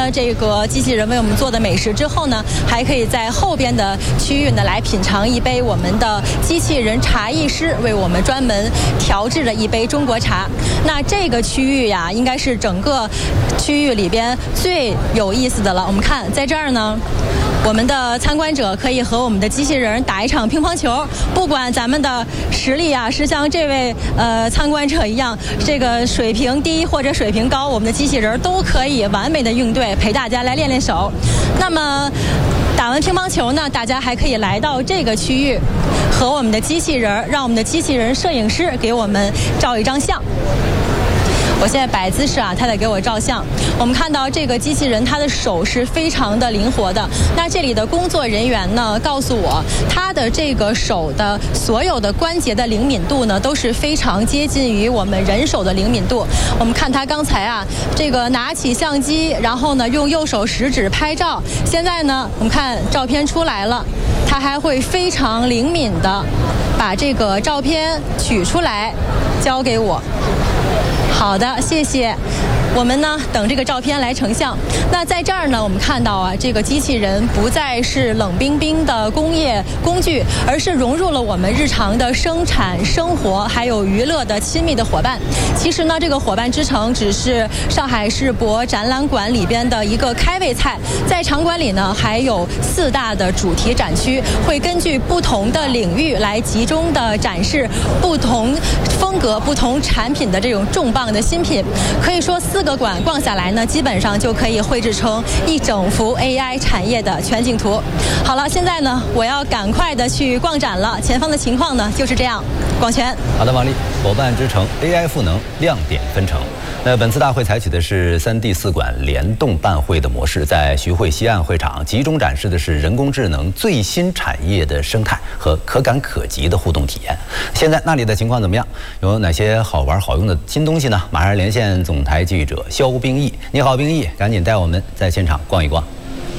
了这个机器人为我们做的美食之后呢，还可以在后边的区域呢来品尝一杯我们的机器人茶艺师为我们专门调制的一杯中国茶。那这个区域呀，应该是整个区域里边最有意思的了。我们看，在这儿呢，我们的参观者可以和我们的机器人打一场乒乓球。不管咱们的实力啊是像这位参观者一样，这个水平低或者水平高，我们的机器人都可以完美的应对，陪大家来练练手。那么打完乒乓球呢，大家还可以来到这个区域，和我们的机器人，让我们的机器人摄影师给我们照一张相。我现在摆姿势啊，他在给我照相。我们看到这个机器人，它的手是非常的灵活的。那这里的工作人员呢，告诉我，他的这个手的所有的关节的灵敏度呢，都是非常接近于我们人手的灵敏度。我们看他刚才啊，这个拿起相机，然后呢用右手食指拍照。现在呢，我们看照片出来了，他还会非常灵敏的把这个照片取出来，交给我。好的，谢谢。我们呢等这个照片来成像。那在这儿呢，我们看到啊，这个机器人不再是冷冰冰的工业工具，而是融入了我们日常的生产、生活还有娱乐的亲密的伙伴。其实呢，这个伙伴之城只是上海世博展览馆里边的一个开胃菜，在场馆里呢还有4大的主题展区，会根据不同的领域来集中的展示不同风格、不同产品的这种重磅的新品。可以说4个馆逛下来呢，基本上就可以绘制成一整幅 AI 产业的全景图。好了，现在呢，我要赶快的去逛展了。前方的情况呢就是这样。广泉。 好的，王丽，伙伴之城 AI 赋能亮点纷呈。本次大会采取的是3D 4馆联动办会的模式，在徐汇西岸会场集中展示的是人工智能最新产业的生态和可感可及的互动体验。现在那里的情况怎么样？有哪些好玩好用的新东西呢？马上连线总台记者肖冰毅。你好，冰毅，赶紧带我们在现场逛一逛。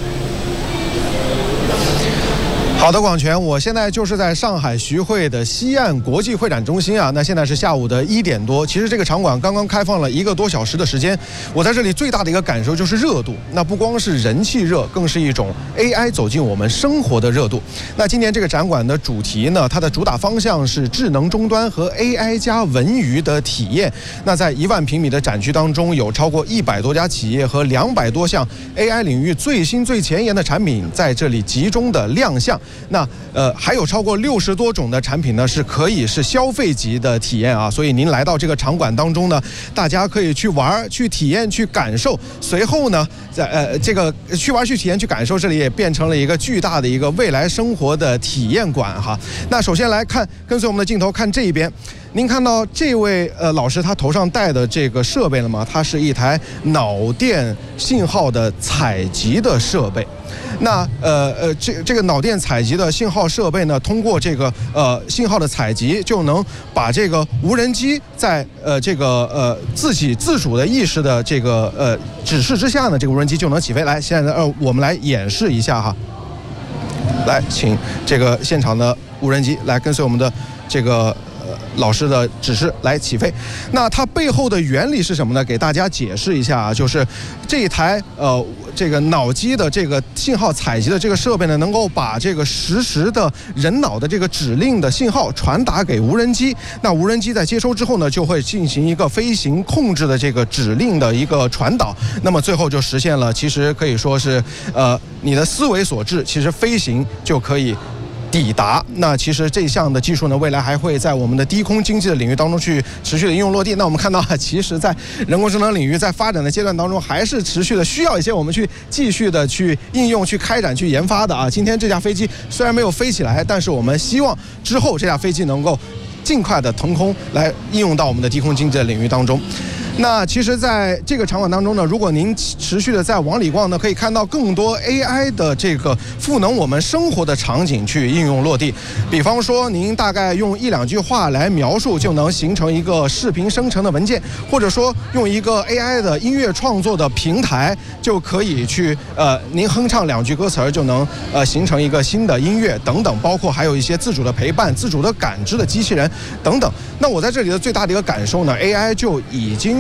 好的，广泉，我现在就是在上海徐汇的西岸国际会展中心啊。那现在是下午的1点多，其实这个场馆刚刚开放了1个多小时的时间。我在这里最大的一个感受就是热度，那不光是人气热，更是一种 AI 走进我们生活的热度。那今年这个展馆的主题呢，它的主打方向是智能终端和 AI 加文娱的体验。那在1万平米的展区当中，有超过100多家企业和200多项 AI 领域最新最前沿的产品在这里集中的亮相。那还有超过60多种的产品呢，是可以是消费级的体验啊。所以您来到这个场馆当中呢，大家可以去玩、去体验、去感受。随后呢，这个去玩、去体验、去感受，这里也变成了一个巨大的一个未来生活的体验馆哈。那首先来看，跟随我们的镜头看这一边。您看到这位老师他头上戴的这个设备了吗？它是一台脑电信号的采集的设备。那这个脑电采集的信号设备呢，通过这个信号的采集，就能把这个无人机在自己自主的意识的这个指示之下呢，这个无人机就能起飞。来，现在我们来演示一下哈。来，请这个现场的无人机来跟随我们的这个老师的指示来起飞。那它背后的原理是什么呢？给大家解释一下啊，就是这一台这个脑机的这个信号采集的这个设备呢，能够把这个实时的人脑的这个指令的信号传达给无人机。那无人机在接收之后呢，就会进行一个飞行控制的这个指令的一个传导。那么最后就实现了，其实可以说是你的思维所致，其实飞行就可以抵达。那其实这项的技术呢，未来还会在我们的低空经济的领域当中去持续的应用落地。那我们看到，其实在人工智能领域在发展的阶段当中，还是持续的需要一些我们去继续的去应用、去开展、去研发的啊。今天这架飞机虽然没有飞起来，但是我们希望之后这架飞机能够尽快的腾空来应用到我们的低空经济的领域当中。那其实在这个场馆当中呢，如果您持续的在往里逛呢，可以看到更多 AI 的这个赋能我们生活的场景去应用落地。比方说您大概用1-2句话来描述，就能形成一个视频生成的文件，或者说用一个 AI 的音乐创作的平台，就可以去您哼唱2句歌词就能形成一个新的音乐等等，包括还有一些自主的陪伴、自主的感知的机器人等等。那我在这里的最大的一个感受呢， AI 就已经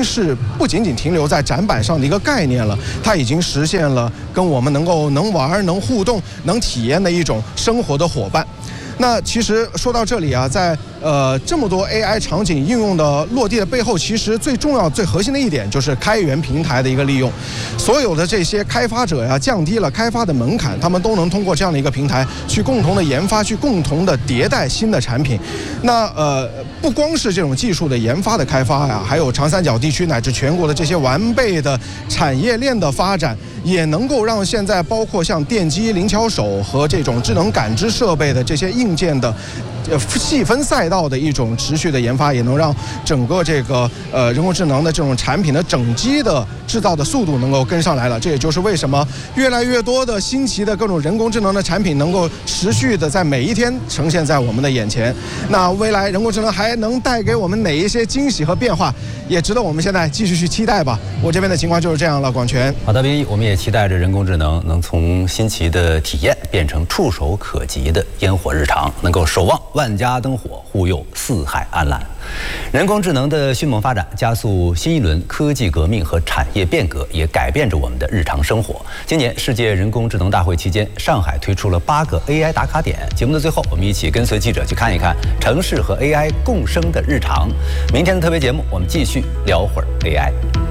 是不仅仅停留在展板上的一个概念了，它已经实现了跟我们能玩、能互动、能体验的一种生活的伙伴。那其实说到这里啊，在这么多 AI 场景应用的落地的背后，其实最重要、最核心的一点就是开源平台的一个利用。所有的这些开发者呀，降低了开发的门槛，他们都能通过这样的一个平台去共同的研发，去共同的迭代新的产品。那不光是这种技术的研发的开发呀，还有长三角地区乃至全国的这些完备的产业链的发展，也能够让现在包括像电机、灵巧手和这种智能感知设备的这些硬件的细分赛道的一种持续的研发，也能让整个这个人工智能的这种产品的整机的制造的速度能够跟上来了。这也就是为什么越来越多的新奇的各种人工智能的产品能够持续的在每一天呈现在我们的眼前。那未来人工智能还能带给我们哪一些惊喜和变化，也值得我们现在继续去期待吧。我这边的情况就是这样了，广权。 好的，1，我们也期待着人工智能能从新奇的体验变成触手可及的烟火日常，能够守望万家灯火，护佑四海安澜。人工智能的迅猛发展，加速新一轮科技革命和产业变革，也改变着我们的日常生活。今年世界人工智能大会期间，上海推出了8个 AI 打卡点。节目的最后，我们一起跟随记者去看一看城市和 AI 共生的日常。明天的特别节目，我们继续聊会儿 AI。